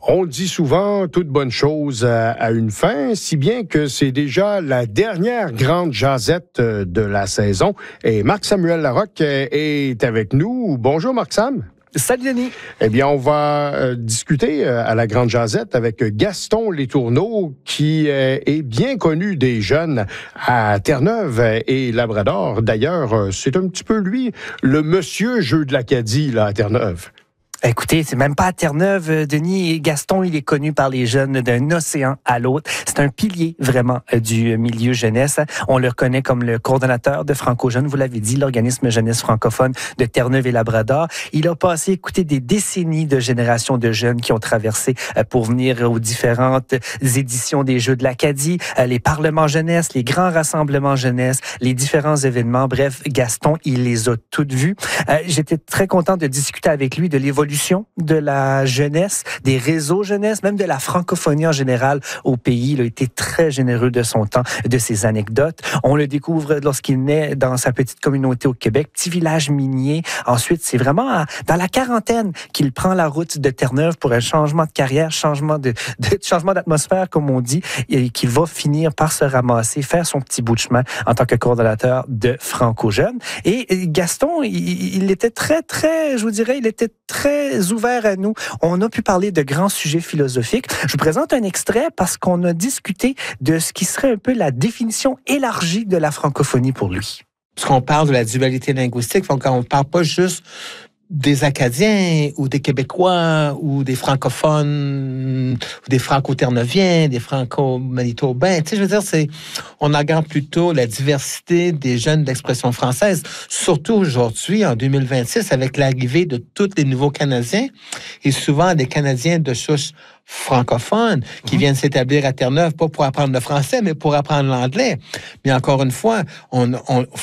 On dit souvent toute bonne chose a une fin, si bien que c'est déjà la dernière grande jasette de la saison. Et Marc-Samuel Larocque est avec nous. Bonjour Marc-Sam. Salut Denis. Eh bien, on va discuter à la Grande Jasette avec Gaston Letourneau, qui est bien connu des jeunes à Terre-Neuve et Labrador. D'ailleurs, c'est un petit peu lui, le monsieur jeu de l'Acadie là, à Terre-Neuve. Écoutez, c'est même pas à Terre-Neuve, Denis. Gaston, il est connu par les jeunes d'un océan à l'autre. C'est un pilier, vraiment, du milieu jeunesse. On le reconnaît comme le coordonnateur de Franco-Jeunes, vous l'avez dit, l'organisme jeunesse francophone de Terre-Neuve et Labrador. Il a passé, écoutez, des décennies de générations de jeunes qui ont traversé pour venir aux différentes éditions des Jeux de l'Acadie, les parlements jeunesse, les grands rassemblements jeunesse, les différents événements. Bref, Gaston, il les a toutes vues. J'étais très content de discuter avec lui de l'évolution de la jeunesse, des réseaux jeunesse, même de la francophonie en général au pays. Il a été très généreux de son temps, de ses anecdotes. On le découvre lorsqu'il naît dans sa petite communauté au Québec, petit village minier. Ensuite, c'est vraiment dans la quarantaine qu'il prend la route de Terre-Neuve pour un changement de carrière, changement d'atmosphère, comme on dit, et qu'il va finir par se ramasser, faire son petit bout de chemin en tant que coordonnateur de Franco-Jeunes. Et Gaston, il était très, je vous dirais, il était très ouvert à nous. On a pu parler de grands sujets philosophiques. Je vous présente un extrait parce qu'on a discuté de ce qui serait un peu la définition élargie de la francophonie pour lui. Parce qu'on parle de la dualité linguistique, donc on ne parle pas juste des Acadiens ou des Québécois ou des francophones ou des franco-terneviens, des franco-manitobains. Tu sais, je veux dire, on regarde plutôt la diversité des jeunes d'expression française, surtout aujourd'hui, en 2026, avec l'arrivée de tous les nouveaux Canadiens et souvent des Canadiens de souche francophones qui viennent s'établir à Terre-Neuve, pas pour apprendre le français, mais pour apprendre l'anglais. Mais encore une fois,